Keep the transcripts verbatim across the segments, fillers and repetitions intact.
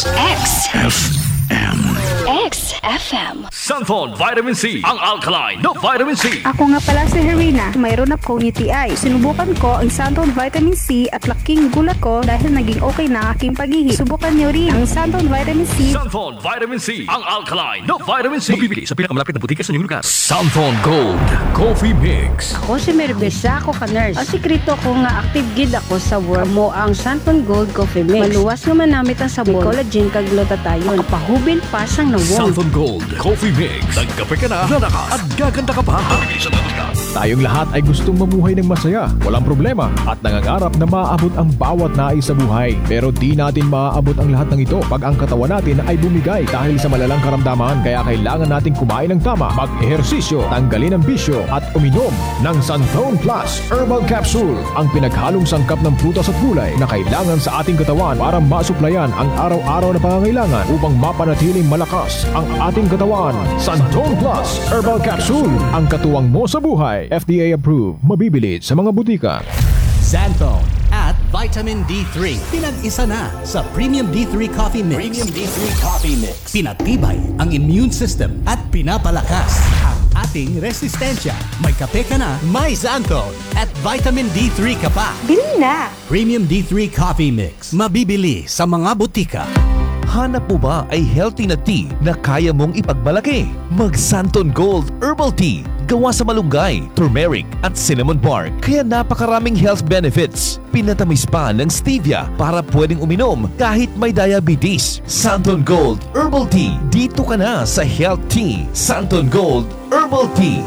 X F M. X F M. Santon Vitamin C, ang alkaline na vitamin C. Ako nga pala si Herina, mayroon akong U T I. Sinubukan ko ang Santon Vitamin C at laking gulat ko dahil naging okay na aking pag-ihi. Subukan niyo rin ang Santon Vitamin C. Santon Vitamin C, ang alkaline na vitamin C. Mabibili sa pinakamalapit na butika sa inyong lugar. Santon Gold Coffee Mix. Ako si Merbesa, ako ka-nurse. Ang sikreto ko nga active gid ako sa work mo ang Santon Gold Coffee Mix. Maluwas nga manamit ang sabon, collagen kag glutathione. Makapahubil pa sang nawong. Santon Gold Coffee Mix. Nagkape ka na, lalakas at gaganda ka pa. Mabibili sa butika. Tayong lahat ay gustong mamuhay ng masaya, walang problema at nangangarap na maaabot ang bawat nais sa buhay. Pero di natin maaabot ang lahat ng ito pag ang katawan natin ay bumigay dahil sa malalang karamdaman. Kaya kailangan natin kumain ng tama, mag-ehersisyo, tanggalin ang bisyo at uminom ng Santon Plus Herbal Capsule, ang pinaghalong sangkap ng prutas at gulay na kailangan sa ating katawan para masuplayan ang araw-araw na pangangailangan upang mapanatiling malakas ang ating katawan. Santon Plus Herbal Capsule, ang katuwang mo sa buhay. F D A approved. Mabibili sa mga butika. Xanthone at Vitamin D three. Pinag-isa na sa Premium D three Coffee Mix. Premium D three Coffee Mix. Pinatibay ang immune system at pinapalakas ang ating resistensya. May kape ka na, may Xanthone at Vitamin D three ka pa. Bili na! Premium D three Coffee Mix. Mabibili sa mga butika. Hanap mo ba ay healthy na tea na kaya mong ipagmalaki? Mag Santon Gold Herbal Tea. Gawa sa malunggay, turmeric at cinnamon bark. Kaya napakaraming health benefits. Pinatamis pa ng stevia para pwedeng uminom kahit may diabetes. Santon Gold Herbal Tea. Dito ka na sa Health Tea. Santon Gold Herbal Tea.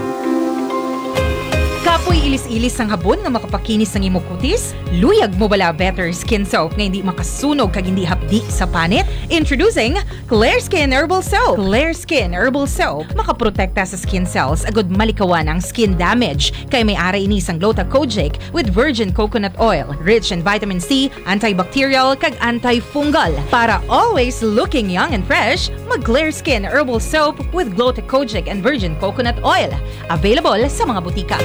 Kapoy ilis-ilis ang habon nga makapakinis ng imong kutis? Luyag mo bala better skin soap nga hindi makasunog kag hindi hapdi sa panit? Introducing Clear Skin Herbal Soap. Clear Skin Herbal Soap makaprotekta sa skin cells agud malikawan ang skin damage. Kay may ara ini sang Gluta-Kojic with virgin coconut oil, rich in vitamin C, antibacterial kag antifungal. Para always looking young and fresh, mag Clear Skin Herbal Soap with Gluta-Kojic and virgin coconut oil. Available sa mga butika.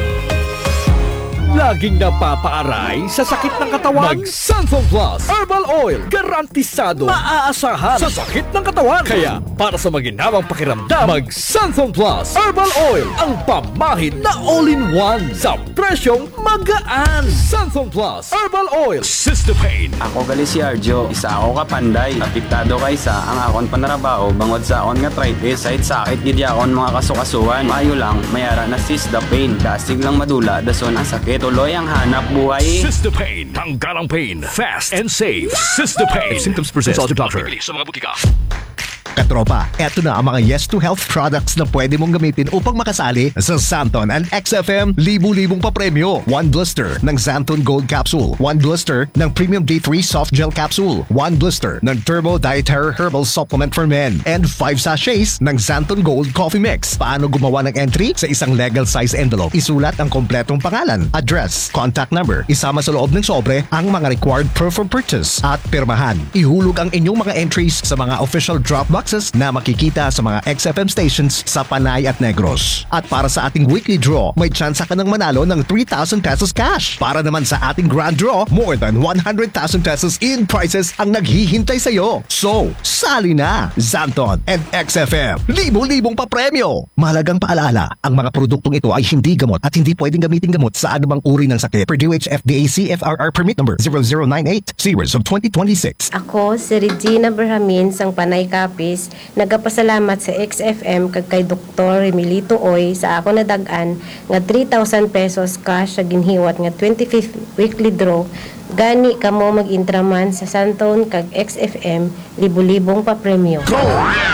Laging napapaaray sa sakit ng katawan? Mag Santon Plus Herbal Oil. Garantisado maaasahan sa sakit ng katawan. Kaya para sa maginhawang pakiramdam, mag Santon Plus Herbal Oil, ang pamahid na all-in-one sa presyong magaan. Santon Plus Herbal Oil. Sister Pain. Ako gali si Arjo, isa ako kapanday. Apektado kay sa ang akon panarabaho bangod sa akon nga arthritis. Kahit sakit gid akon mga kasukasuan. Maayo lang mayara na Sister Pain. Kasig lang madula dason ang sakit. Tuloy ang hanap buhay. Sister Pain. Tanggal ang pain. Fast and safe. Sister Pain. If symptoms persist, consult your doctor. Sa mga butika. Katropa, eto na ang mga Yes to Health products na pwede mong gamitin upang makasali sa Santon and X F M libu-libong papremyo. One blister ng Santon Gold Capsule. One blister ng Premium D three Soft Gel Capsule. One blister ng Turbo Dietary Herbal Supplement for Men. And five sachets ng Santon Gold Coffee Mix. Paano gumawa ng entry? Sa isang legal size envelope, isulat ang kompletong pangalan, address, contact number. Isama sa loob ng sobre ang mga required proof of purchase at pirmahan. Ihulog ang inyong mga entries sa mga official drop box na makikita sa mga X F M stations sa Panay at Negros. At para sa ating weekly draw, may tsansa ka ng manalo ng three thousand pesos cash. Para naman sa ating grand draw, more than one hundred thousand pesos in prizes ang naghihintay sa'yo. So, sali na! Santon and X F M, libo-libong papremyo! Mahalagang paalala, ang mga produktong ito ay hindi gamot at hindi pwedeng gamitin gamot sa anumang uri ng sakit. Per D O H F D A C F R R permit number zero zero nine eight, series of twenty twenty-six. Ako, si Regina Berhamin, sang Panay Kapis, nagapasalamat sa X F M kag kay Doktor Emilito Oy sa ako nadagan nga three thousand pesos cash sa ginhiwat nga twenty-fifth weekly draw. Gani kamo mag-intraman sa Santon kag X F M libo-libong pa premyo. Go!